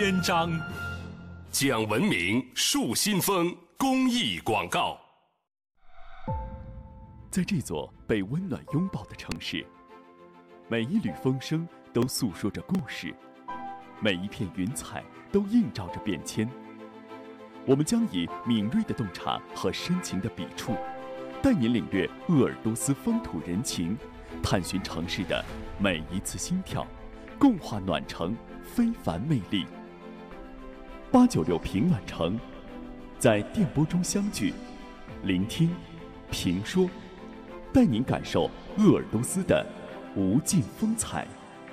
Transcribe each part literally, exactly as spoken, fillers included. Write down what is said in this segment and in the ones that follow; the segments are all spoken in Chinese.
篇章。讲文明树新风公益广告。 在这座被温暖拥抱的城市，每一缕风声都诉说着故事，每一片云彩都映照着变迁。我们将以敏锐的洞察和深情的笔触，带您领略鄂尔多斯风土人情，探寻城市的每一次心跳，共话暖城非凡魅力。八九六平暖城，在电波中相聚，聆听评说，带您感受鄂尔多斯的无尽风采。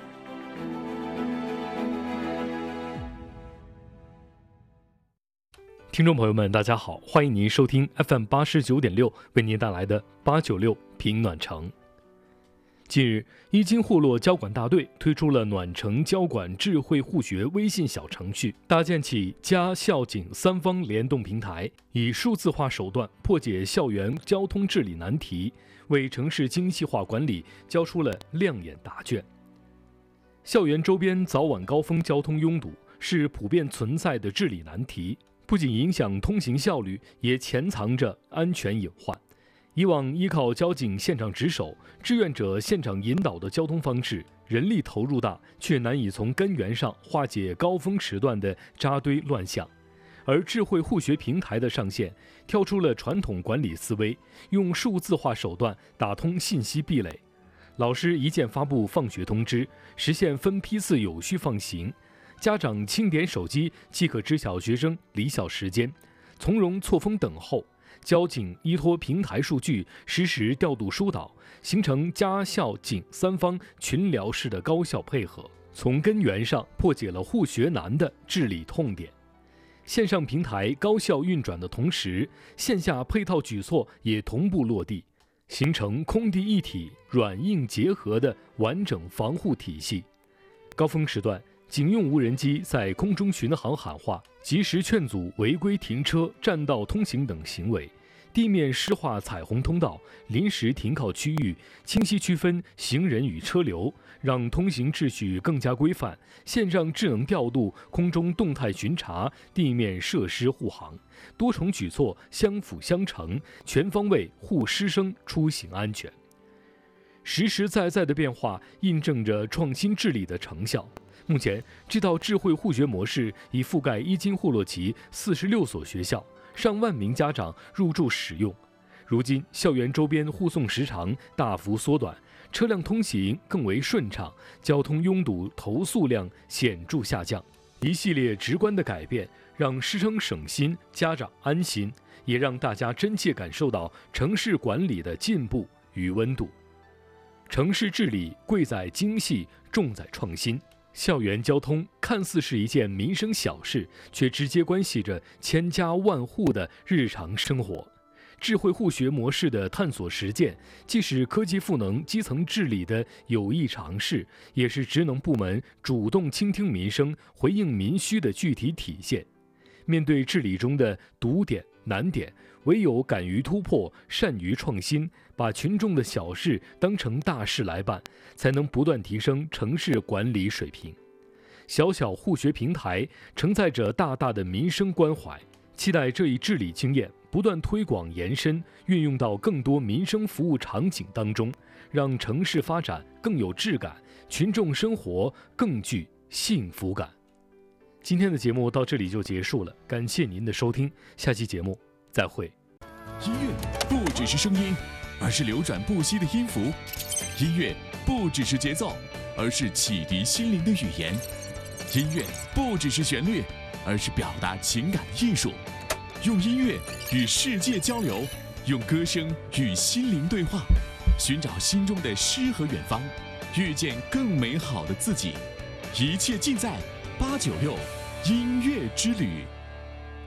听众朋友们，大家好，欢迎您收听 F M 八十九点六为您带来的八九六平暖城。近日，伊金霍洛交管大队推出了暖城交管智慧互学微信小程序，搭建起家校警三方联动平台，以数字化手段破解校园交通治理难题，为城市精细化管理交出了亮眼答卷。校园周边早晚高峰交通拥堵是普遍存在的治理难题，不仅影响通行效率，也潜藏着安全隐患。以往依靠交警现场值守、志愿者现场引导的交通方式，人力投入大，却难以从根源上化解高峰时段的扎堆乱象。而智慧互学平台的上线，跳出了传统管理思维，用数字化手段打通信息壁垒。老师一键发布放学通知，实现分批次有序放行；家长轻点手机即可知晓学生离校时间，从容错峰等候。交警依托平台数据实时调度疏导，形成家校警三方群聊式的高效配合，从根源上破解了互学难的治理痛点。线上平台高效运转的同时，线下配套举措也同步落地，形成空地一体、软硬结合的完整防护体系。高峰时段，警用无人机在空中巡航喊话，及时劝阻违规停车、占道通行等行为；地面施画彩虹通道、临时停靠区域，清晰区分行人与车流，让通行秩序更加规范；线上智能调度、空中动态巡查、地面设施护航，多重举措相辅相成，全方位护师生出行安全。实实在在的变化印证着创新治理的成效。目前，这套智慧互学模式已覆盖伊金霍洛旗四十六所学校，上万名家长入驻使用。如今，校园周边护送时长大幅缩短，车辆通行更为顺畅，交通拥堵投诉量显著下降。一系列直观的改变，让师生省心，家长安心，也让大家真切感受到城市管理的进步与温度。城市治理贵在精细，重在创新。校园交通看似是一件民生小事，却直接关系着千家万户的日常生活。智慧互学模式的探索实践，既是科技赋能基层治理的有益尝试，也是职能部门主动倾听民生、回应民需的具体体现。面对治理中的堵点、难点，唯有敢于突破、善于创新，把群众的小事当成大事来办，才能不断提升城市管理水平。小小互学平台承载着大大的民生关怀，期待这一治理经验不断推广延伸，运用到更多民生服务场景当中，让城市发展更有质感，群众生活更具幸福感。今天的节目到这里就结束了，感谢您的收听，下期节目再会。 音乐不只是声音，而是流转不息的音符；音乐不只是节奏，而是启迪心灵的语言；音乐不只是旋律，而是表达情感的艺术。用音乐与世界交流，用歌声与心灵对话，寻找心中的诗和远方，遇见更美好的自己。一切尽在八九六音乐之旅。